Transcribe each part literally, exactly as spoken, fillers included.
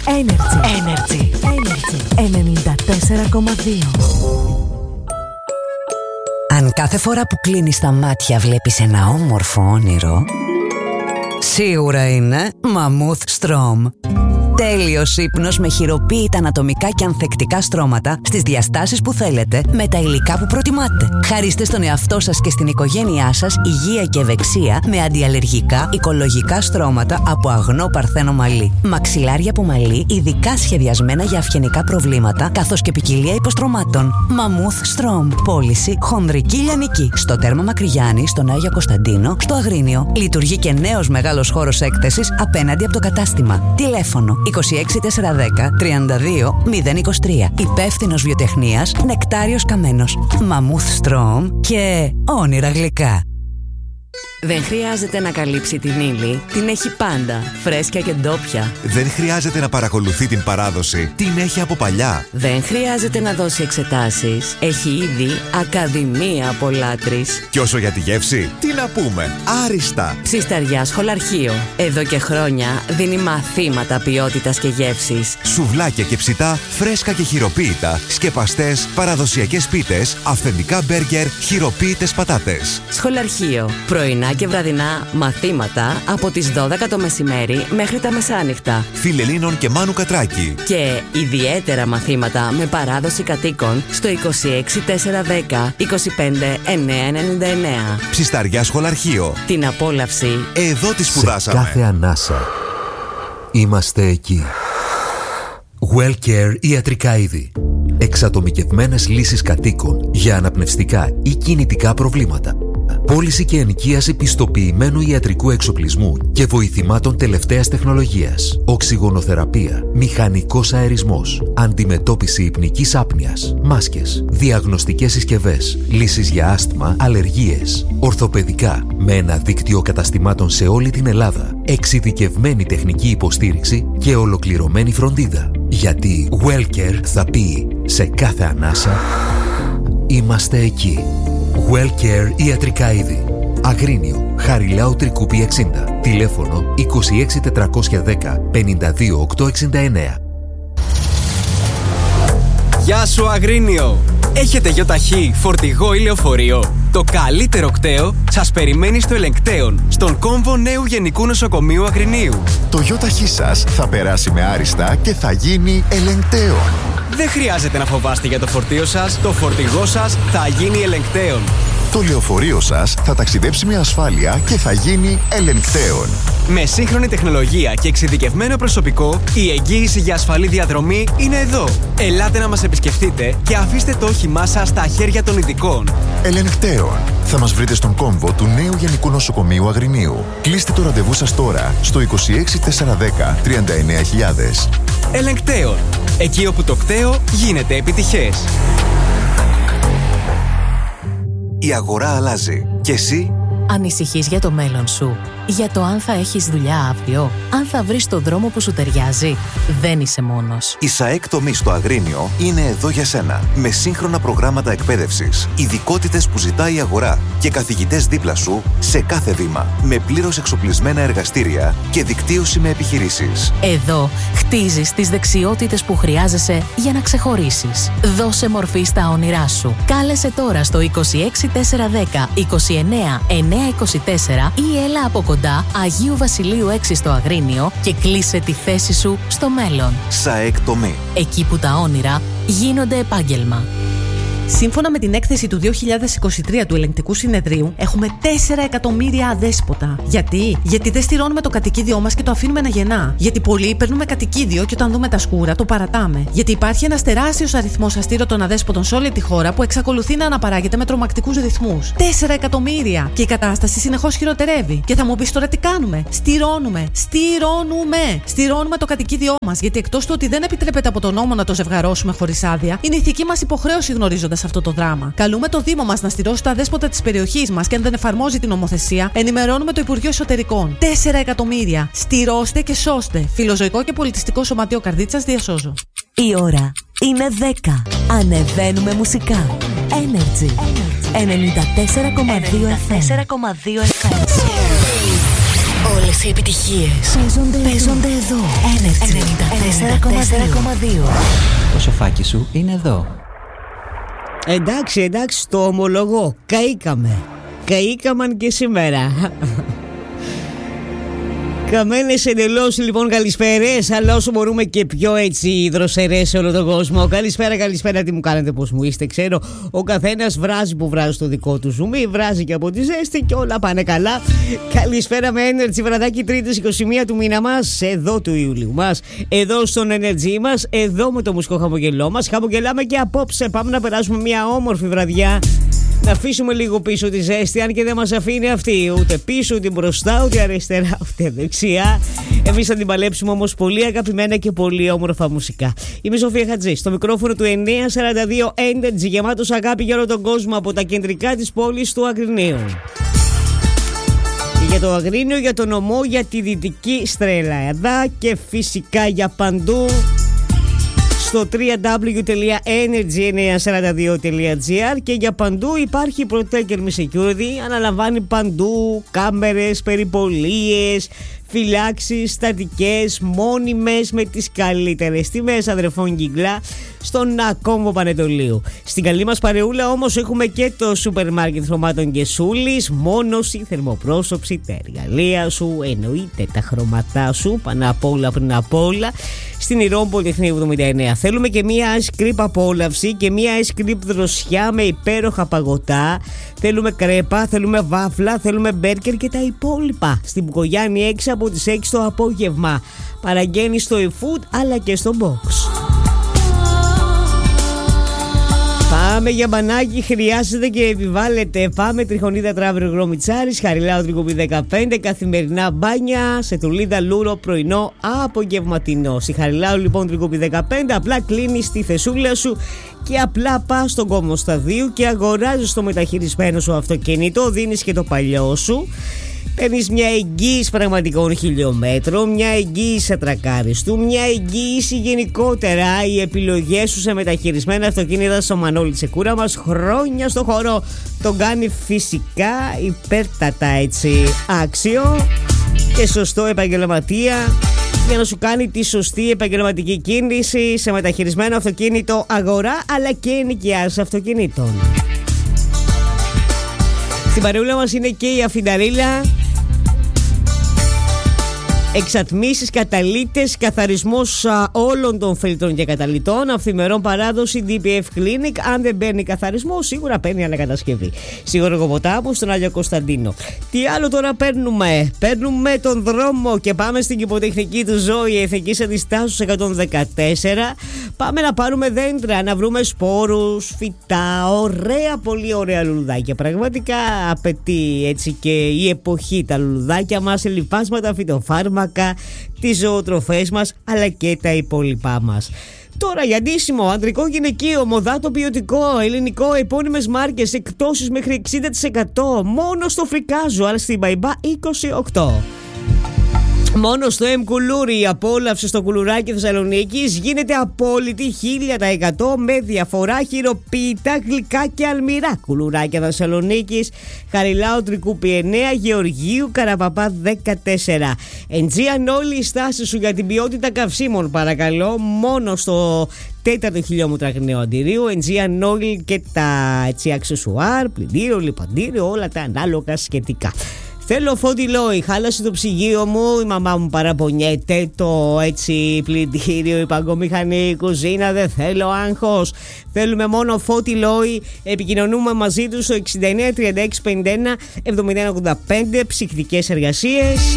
Energy. Energy. Energy. ενενήντα τέσσερα κόμμα δύο. Αν κάθε φορά που κλείνεις τα μάτια βλέπεις ένα όμορφο όνειρο, σίγουρα είναι Mammoth Strom. Τέλειος ύπνος με χειροποίητα ανατομικά και ανθεκτικά στρώματα στις διαστάσεις που θέλετε, με τα υλικά που προτιμάτε. Χαρίστε στον εαυτό σας και στην οικογένειά σας υγεία και ευεξία με αντιαλλεργικά οικολογικά στρώματα από αγνό παρθένο μαλλί. Μαξιλάρια από μαλλί ειδικά σχεδιασμένα για αυγενικά προβλήματα, καθώς και ποικιλία υποστρωμάτων. Mammoth Strom. Πώληση χονδρική λιανική. Στο Τέρμα Μακρυγιάννη, στον Άγιο Κωνσταντίνο, στο Αγρίνιο. Λειτουργεί και νέος μεγάλος χώρος έκθεσης απέναντι από το κατάστημα. Τηλέφωνο είκοσι έξι τετρακόσια δέκα τριάντα δύο μηδέν είκοσι τρία. Υπεύθυνος βιοτεχνίας Νεκτάριος Καμένος. Mammoth Strom και όνειρα γλυκά. Δεν χρειάζεται να καλύψει την ύλη, την έχει πάντα, φρέσκια και ντόπια. Δεν χρειάζεται να παρακολουθεί την παράδοση, την έχει από παλιά. Δεν χρειάζεται να δώσει εξετάσεις, έχει ήδη ακαδημία από λάτρης. Και όσο για τη γεύση, τι να πούμε, άριστα. Ψισταριά Σχολαρχείο. Εδώ και χρόνια δίνει μαθήματα ποιότητας και γεύσης. Σουβλάκια και ψητά, φρέσκα και χειροποίητα, σκεπαστές, παραδοσιακές πίτες, αυθεντικά μπέργκερ, χειροποίητες πατάτες. Σχολαρχείο. Πρωινά και βραδινά μαθήματα από τις δώδεκα το μεσημέρι μέχρι τα μεσάνυχτα. Φιλελλήνων και Μάνου Κατράκη. Και ιδιαίτερα μαθήματα με παράδοση κατοίκων στο είκοσι έξι τετρακόσια δέκα είκοσι πέντε εννιακόσια ενενήντα εννέα. Ψισταριά Σχολαρχείο. Την απόλαυση εδώ τη σπουδάσαμε. Σε κάθε ανάσα είμαστε εκεί. WellCare ιατρικά είδη. Εξατομικευμένες λύσεις κατοίκων για αναπνευστικά ή κινητικά προβλήματα. Πώληση και ενοικίαση πιστοποιημένου ιατρικού εξοπλισμού και βοηθημάτων τελευταίας τεχνολογίας. Οξυγονοθεραπεία, μηχανικός αερισμός, αντιμετώπιση υπνικής άπνοιας, μάσκες, διαγνωστικές συσκευές, λύσεις για άσθμα, αλλεργίες, ορθοπαιδικά, με ένα δίκτυο καταστημάτων σε όλη την Ελλάδα, εξειδικευμένη τεχνική υποστήριξη και ολοκληρωμένη φροντίδα. Γιατί WellCare θα πει σε κάθε ανάσα είμαστε εκεί. WellCare ιατρικά είδη. Αγρίνιο, Χαριλάου Τρικούπη εξήντα. Τηλέφωνο είκοσι έξι τετρακόσια δέκα πενήντα δύο οκτακόσια εξήντα εννέα. Γεια σου Αγρίνιο! Έχετε γιοταχή, φορτηγό ή λεωφορείο? Το καλύτερο κταίο σας περιμένει στο Ελεγκτέον, στον κόμβο νέου Γενικού Νοσοκομείου Αγρινίου. Το γιοταχή σας θα περάσει με άριστα και θα γίνει Ελεγκτέον. Δεν χρειάζεται να φοβάστε για το φορτίο σας, το φορτηγό σας θα γίνει Ελεγκτέον. Το λεωφορείο σας θα ταξιδέψει με ασφάλεια και θα γίνει Ελεγκτέον. Με σύγχρονη τεχνολογία και εξειδικευμένο προσωπικό, η εγγύηση για ασφαλή διαδρομή είναι εδώ. Ελάτε να μας επισκεφτείτε και αφήστε το όχημά σας στα χέρια των ειδικών. Ελεγκτέον. Θα μας βρείτε στον κόμβο του νέου Γενικού Νοσοκομείου Αγρινίου. Κλείστε το ραντεβού σας τώρα στο είκοσι έξι τετρακόσια δέκα τριάντα εννέα χιλιάδες. Ελεγκτέον. Εκεί όπου το κταίο γίνεται επιτυχές. Η αγορά αλλάζει. Και εσύ? Ανησυχείς για το μέλλον σου? Για το αν θα έχεις δουλειά αύριο? Αν θα βρεις τον δρόμο που σου ταιριάζει? Δεν είσαι μόνος. Η ΣΑΕΚ τομή στο Αγρίνιο είναι εδώ για σένα. Με σύγχρονα προγράμματα εκπαίδευσης, ειδικότητες που ζητάει η αγορά και καθηγητές δίπλα σου σε κάθε βήμα. Με πλήρως εξοπλισμένα εργαστήρια και δικτύωση με επιχειρήσεις. Εδώ χτίζεις τις δεξιότητες που χρειάζεσαι για να ξεχωρίσεις. Δώσε μορφή στα όνειρά σου. Κάλεσε τώρα στο είκοσι έξι τετρακόσια δέκα είκοσι εννέα εννιακόσια είκοσι τέσσερα ή έλα από κοντά Αγίου Βασιλείου έξι στο Αγρίνιο και κλείσε τη θέση σου στο μέλλον. ΣΑΕΚ τομή. Εκεί που τα όνειρα γίνονται επάγγελμα. Σύμφωνα με την έκθεση του δύο χιλιάδες είκοσι τρία του Ελεγκτικού Συνεδρίου, έχουμε τέσσερα εκατομμύρια αδέσποτα. Γιατί? Γιατί δεν στηρώνουμε το κατοικίδιό μας και το αφήνουμε να γεννά. Γιατί πολλοί παίρνουμε κατοικίδιο και όταν δούμε τα σκούρα το παρατάμε. Γιατί υπάρχει ένας τεράστιος αριθμός αστήρωτων αδέσποτων σε όλη τη χώρα που εξακολουθεί να αναπαράγεται με τρομακτικούς ρυθμούς. τέσσερα εκατομμύρια! Και η κατάσταση συνεχώς χειροτερεύει. Και θα μου πεις τώρα τι κάνουμε? Στηρώνουμε! Στηρώνουμε! Στηρώνουμε το κατοικίδιό μας. Γιατί εκτός του ότι δεν επιτρέπεται από τον νόμο να το ζευγαρώσουμε χωρίς άδεια, είναι ηθική μας υποχρέωση γνωρίζοντας αυτό το δράμα. Καλούμε το Δήμο μας να στηρώσει τα αδέσποτα της περιοχής μας και αν δεν εφαρμόζει την νομοθεσία, ενημερώνουμε το Υπουργείο Εσωτερικών. τέσσερα εκατομμύρια. Στηρώστε και σώστε. Φιλοζωικό και Πολιτιστικό Σωματείο Καρδίτσας διασώζω. Η ώρα είναι δέκα. Ανεβαίνουμε μουσικά. Energy. ενενήντα τέσσερα κόμμα δύο εφ εμ. Όλες οι επιτυχίες παίζονται, παίζονται εδώ. Energy ενενήντα τέσσερα τέσσερα κόμμα δύο. Το σοφάκι σου είναι εδώ. Εντάξει, εντάξει, το ομολογώ. Καήκαμε. Καήκαμαν και σήμερα. Καμένες εντελώς λοιπόν καλησπέρες, αλλά όσο μπορούμε και πιο έτσι δροσερές σε όλο τον κόσμο. Καλησπέρα, καλησπέρα, τι μου κάνετε, πώς μου είστε. Ξέρω, ο καθένας βράζει που βράζει στο δικό του ζουμί, βράζει και από τη ζέστη και όλα πάνε καλά. Καλησπέρα με Energy, βραδάκι Τρίτης είκοσι μία του μήνα μας, εδώ του Ιουλίου μας, εδώ στον Energy μας, εδώ με το μουσικό χαμογελό μας. Χαμογελάμε και απόψε, πάμε να περάσουμε μια όμορφη βραδιά. Να αφήσουμε λίγο πίσω τη ζέστη, αν και δεν μας αφήνει αυτή. Ούτε πίσω, ούτε μπροστά, ούτε αριστερά, ούτε δεξιά. Εμείς θα την παλέψουμε όμως πολύ αγαπημένα και πολύ όμορφα μουσικά. Είμαι η Σοφία Χατζή, στο μικρόφωνο του εννιακόσια σαράντα δύο Energy, γεμάτος αγάπη για όλο τον κόσμο από τα κεντρικά της πόλης του Αγρινίου. Για το Αγρίνιο, για τον νομό, για τη Δυτική Στρελάδα και φυσικά για παντού στο double-u double-u double-u τελεία energy εννιακόσια σαράντα δύο τελεία gr και για παντού υπάρχει Protect Me Security, αναλαμβάνει παντού κάμερες, περιπολίες, φυλάξεις, στατικές, μόνιμες με τις καλύτερες τιμές αδερφών Κιγκλά στον Κόμβο Πανετολίου. Στην καλή μας παρεούλα όμως έχουμε και το σούπερ μάρκετ χρωμάτων και Σούλης, μόνωση, θερμοπρόσωψη, τα εργαλεία σου, εννοείται τα χρωματά σου, πάνω απ' όλα πριν απ' όλα, στην Ηρών Πολυτεχνείου εβδομήντα εννέα. Θέλουμε και μία ice cream απόλαυση και μία ice cream δροσιά με υπέροχα παγωτά. Θέλουμε κρέπα, θέλουμε βάφλα, θέλουμε μπέρκερ και τα υπόλοιπα. Στην Μπουκογιάννη έξι από τις έξι το απόγευμα. Παραγγέλνει στο eFood αλλά και στο box. Πάμε για μπανάκι, χρειάζεται και επιβάλλεται. Πάμε Τριχονίδα Τράβριο Γρομιτσάρης, Χαριλάου Τρικουπή δεκαπέντε, καθημερινά μπάνια, σε Τουλίδα Λούρο, πρωινό, απογευματινό. Στη Χαριλάου λοιπόν Τρικουπή δεκαπέντε, απλά κλείνεις τη θεσούλα σου και απλά πας στον κόμβο σταδίου και αγοράζεις το μεταχειρισμένο σου αυτοκίνητο, δίνεις και το παλιό σου. Παίρνεις μια εγγύηση πραγματικών χιλιόμετρων, μια εγγύηση ατρακάριστου, μια εγγύηση γενικότερα. Οι επιλογές σου σε μεταχειρισμένα αυτοκίνητα στο Μανώλη Τσεκούρα μας, χρόνια στο χώρο, τον κάνει φυσικά υπέρτατα έτσι άξιο και σωστό επαγγελματία για να σου κάνει τη σωστή επαγγελματική κίνηση σε μεταχειρισμένο αυτοκίνητο, αγορά αλλά και ενοικιάσεις αυτοκινήτων. Στην παρεούλα μας είναι και η Αφινταρίλα. Εξατμίσεις, καταλύτες, καθαρισμός α, όλων των φίλτρων και καταλυτών, αυθημερών παράδοση ντι πι εφ Clinic. Αν δεν παίρνει καθαρισμό, σίγουρα παίρνει ανακατασκευή. Στη Γοργοποτάμου, στον Άγιο Κωνσταντίνο. Τι άλλο τώρα παίρνουμε? Παίρνουμε τον δρόμο και πάμε στην Κηποτεχνική του Ζώη, Εθνικής Αντιστάσεως εκατόν δεκατέσσερα. Πάμε να πάρουμε δέντρα, να βρούμε σπόρους, φυτά, ωραία, πολύ ωραία λουλουδάκια. Πραγματικά απαιτεί έτσι και η εποχή τα λουλουδάκια μας, λιπάσματα, φυτοφάρμακα, τις ζωοτροφές μας αλλά και τα υπόλοιπά μας. Τώρα για ντύσιμο, ανδρικό, γυναικείο, μοδάτο, ποιοτικό, ελληνικό, επώνυμες μάρκες, εκπτώσεις μέχρι εξήντα τοις εκατό μόνο στο Φρικάζο, αλλά στην Μπαϊμπά είκοσι οκτώ. Μόνο στο M Κουλούρι η απόλαυση στο κουλουράκι Θεσσαλονίκης γίνεται απόλυτη χίλια τοις εκατό με διαφορά, χειροποίητα, γλυκά και αλμυρά. Κουλουράκια Θεσσαλονίκης, Χαριλάου Τρικούπη εννέα, Γεωργίου Καραπαπά δεκατέσσερα. Εντζίαν όλη η στάση σου για την ποιότητα καυσίμων παρακαλώ, μόνο στο τέταρτο χιλιόμετρο Αγριναίου Αντιρίου, Εντζίαν όλη και τα έτσι αξεσουάρ, πλυντήριο, λιπαντήριο, όλα τα ανάλογα σχετικά. Θέλω Φώτη Λόι, χάλασε το ψυγείο μου, η μαμά μου παραπονιέται, το έτσι πλυντήριο, η παγκομηχανή, η κουζίνα, δεν θέλω άγχος. Θέλουμε μόνο Φώτη Λόι, επικοινωνούμε μαζί του στο εξήντα εννέα τριάντα έξι πενήντα ένα εβδομήντα ένα ογδόντα πέντε, ψυχτικές εργασίες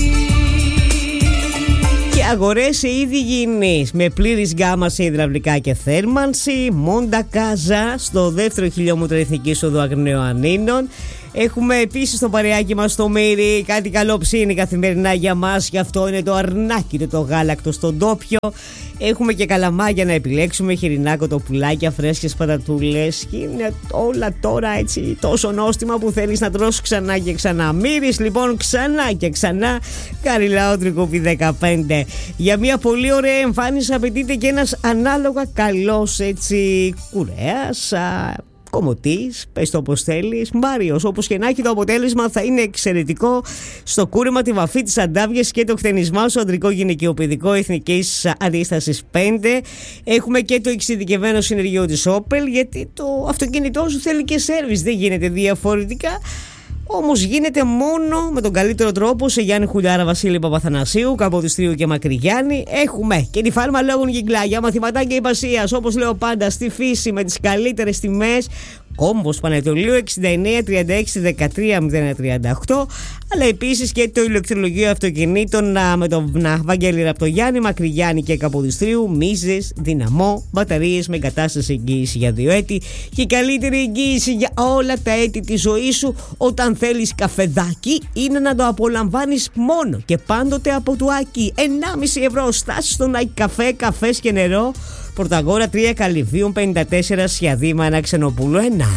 και αγορές σε είδη υγιεινής με πλήρης γκάμα σε υδραυλικά και θέρμανση. Μόντα Κάζα στο δεύτερο χιλιόμετρο Εθνικής Οδού Αγριναίου Ανίνων. Έχουμε επίσης το παρεάκι μας στο Μύρι, κάτι καλό ψήνει καθημερινά για μας, γι' αυτό είναι το αρνάκι του το γάλακτο στον τόπιο. Έχουμε και καλαμάγια να επιλέξουμε, χοιρινά, κοτοπουλάκια, φρέσκες πατατούλες. Και είναι όλα τώρα έτσι τόσο νόστιμα που θέλεις να τρως ξανά και ξανά. Μύρις λοιπόν ξανά και ξανά, Χαριλάου Τρικούπη δεκαπέντε. Για μια πολύ ωραία εμφάνιση απαιτείται και ένας ανάλογα καλός έτσι κουρέας, Κομωτής, πες το όπως θέλεις, Μάριος. Όπως και να έχει, το αποτέλεσμα θα είναι εξαιρετικό στο κούρεμα, τη βαφή, τις αντάβιες και το χτενισμά στο αντρικό γυναικείο παιδικό εθνικής αντίστασης πέντε. Έχουμε και το εξειδικευμένο συνεργείο της Opel, γιατί το αυτοκίνητό σου θέλει και σέρβις, δεν γίνεται διαφορετικά. Όμως γίνεται μόνο με τον καλύτερο τρόπο σε Γιάννη Χουλιάρα, Βασίλη Παπαθανασίου, Καποδιστρίου και Μακρυγιάννη. Έχουμε και τη φάρμα λόγων Γιγκλάγια, μαθηματάκια υπασίας, όπως λέω πάντα, στη φύση με τις καλύτερες τιμές. Κόμπος Πανετολίου εξήντα εννέα τριάντα έξι δεκατρία μηδέν ένα τριάντα οκτώ, αλλά επίσης και το ηλεκτρολογείο αυτοκινήτων με τον Βαγγέλη Ραπτογιάννη, Μακρυγιάννη και Καποδιστρίου, μίζες, δυναμό, μπαταρίες με εγκατάσταση εγγύηση για δύο έτη και η καλύτερη εγγύηση για όλα τα έτη της ζωής σου. Όταν θέλεις καφεδάκι είναι να το απολαμβάνεις μόνο και πάντοτε από το Άκη. ενάμιση ευρώ στάσεις στον Άκη Καφέ, καφές και νερό. Πρωταγόρα τρία, Καλυβίων πενήντα τέσσερα, Σιαδήμα ένα, Ξενοπούλου ένα.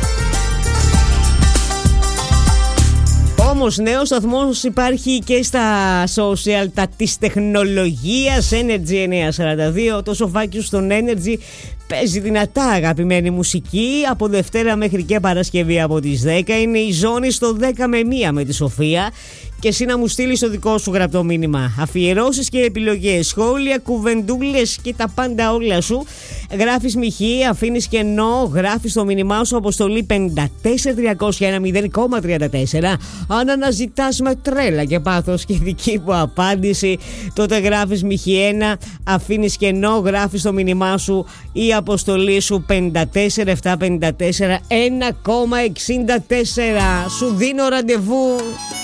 Όμως νέος σταθμός υπάρχει και στα social, τα της τεχνολογίας, Energy εννιακόσια σαράντα δύο. Το σοφάκι σου στον Energy παίζει δυνατά αγαπημένη μουσική από Δευτέρα μέχρι και Παρασκευή από τις δέκα. Είναι η ζώνη στο δέκα με μία με τη Σοφία. Και εσύ να μου στείλεις το δικό σου γραπτό μήνυμα. Αφιερώσεις και επιλογές, σχόλια, κουβεντούλες και τα πάντα όλα σου. Γράφεις μοιχή, αφήνεις κενό, γράφεις το μήνυμά σου αποστολή πέντε τέσσερα τρία ένα μηδέν τριάντα τέσσερα. Αν αναζητάς με τρέλα και πάθος και δική μου απάντηση, τότε γράφεις μοιχή ένα, αφήνεις κενό, γράφεις το μήνυμά σου ή αποστολή σου πέντε τέσσερα επτά πέντε τέσσερα ένα εξήντα τέσσερα. Σου δίνω ραντεβού